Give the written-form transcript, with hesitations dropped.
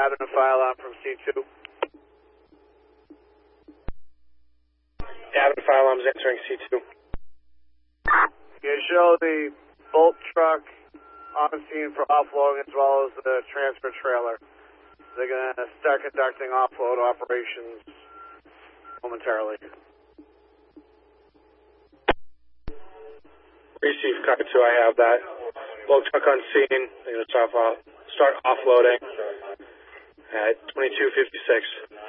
Admin Firearm from C2. Admin Firearms entering C2. You show the bolt truck on scene for offloading as well as the transfer trailer. They're going to start conducting offload operations momentarily. Receive copy 2, I have that. Bolt truck on scene. They're going to start offloading at 22:56.